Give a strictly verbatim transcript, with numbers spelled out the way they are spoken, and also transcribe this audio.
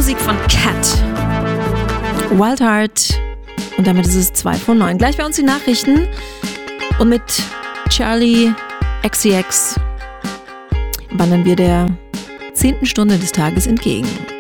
Musik von Cat. Wild Heart. Und damit ist es zwei von neun. Gleich bei uns die Nachrichten. Und mit Charlie X C X wandern wir der zehnten Stunde des Tages entgegen.